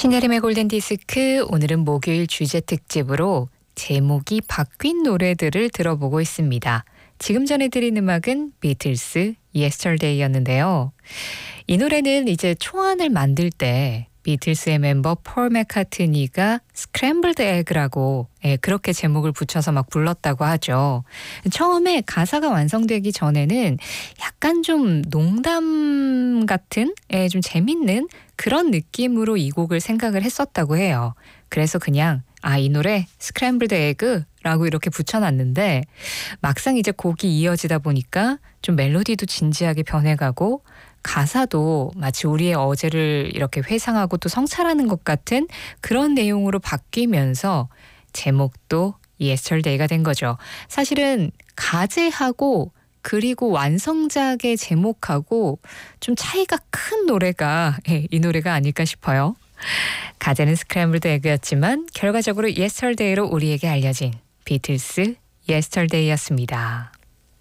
신혜림의 골든디스크, 오늘은 목요일 주제 특집으로 제목이 바뀐 노래들을 들어보고 있습니다. 지금 전해드린 음악은 비틀스 Yesterday였는데요. 이 노래는 이제 초안을 만들 때 비틀스의 멤버 폴 맥카트니가 스크램블드 에그라고 그렇게 제목을 붙여서 막 불렀다고 하죠. 처음에 가사가 완성되기 전에는 약간 좀 농담 같은 좀 재밌는 그런 느낌으로 이 곡을 생각을 했었다고 해요. 그래서 그냥 이 노래 스크램블드 에그라고 이렇게 붙여놨는데 막상 이제 곡이 이어지다 보니까 좀 멜로디도 진지하게 변해가고 가사도 마치 우리의 어제를 이렇게 회상하고 또 성찰하는 것 같은 그런 내용으로 바뀌면서 제목도 Yesterday가 된 거죠. 사실은 가제하고 그리고 완성작의 제목하고 좀 차이가 큰 노래가 이 노래가 아닐까 싶어요. 가제는 스크램블드 에그였지만 결과적으로 Yesterday로 우리에게 알려진 비틀스 Yesterday였습니다.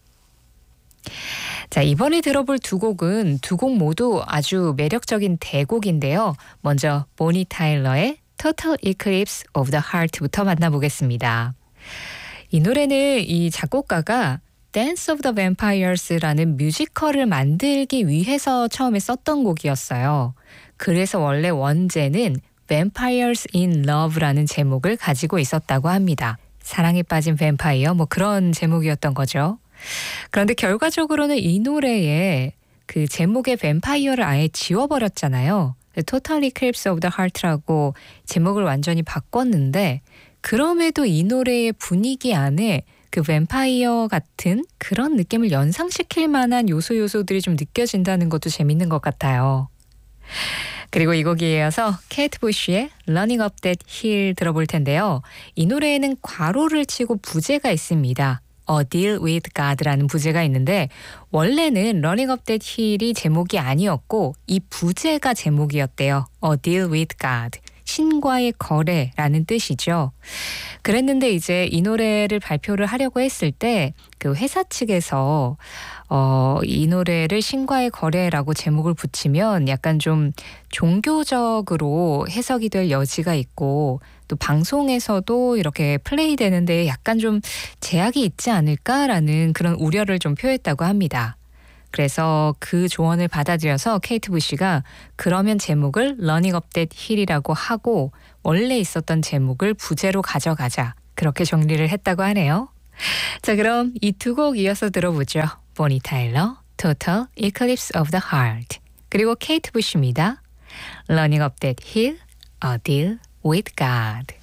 자, 이번에 들어볼 두 곡은 두 곡 모두 아주 매력적인 대곡인데요. 먼저 보니 타일러의 Total Eclipse of the Heart부터 만나보겠습니다. 이 노래는 이 작곡가가 Dance of the Vampires라는 뮤지컬을 만들기 위해서 처음에 썼던 곡이었어요. 그래서 원래 원제는 Vampires in Love라는 제목을 가지고 있었다고 합니다. 사랑에 빠진 뱀파이어 그런 제목이었던 거죠. 그런데 결과적으로는 이 노래에 그 제목의 뱀파이어를 아예 지워버렸잖아요. Total Eclipse of the Heart라고 제목을 완전히 바꿨는데 그럼에도 이 노래의 분위기 안에 그 뱀파이어 같은 그런 느낌을 연상시킬 만한 요소들이 좀 느껴진다는 것도 재밌는 것 같아요. 그리고 이 곡에 이어서 케이트 부시의 Running Up That Hill 들어볼 텐데요. 이 노래에는 괄호를 치고 부제가 있습니다. A Deal with God라는 부제가 있는데 원래는 Running Up That Hill이 제목이 아니었고 이 부제가 제목이었대요. A Deal with God. 신과의 거래라는 뜻이죠. 그랬는데 이제 이 노래를 발표를 하려고 했을 때 그 회사 측에서 이 노래를 신과의 거래라고 제목을 붙이면 약간 좀 종교적으로 해석이 될 여지가 있고 또 방송에서도 이렇게 플레이되는데 약간 좀 제약이 있지 않을까라는 그런 우려를 좀 표했다고 합니다. 그래서 그 조언을 받아들여서 케이트 부시가 그러면 제목을 Running Up That Hill이라고 하고 원래 있었던 제목을 부제로 가져가자. 그렇게 정리를 했다고 하네요. 자, 그럼 이 두 곡 이어서 들어보죠. 보니 타일러, Total Eclipse of the Heart. 그리고 케이트 부시입니다. Running Up That Hill, A Deal with God.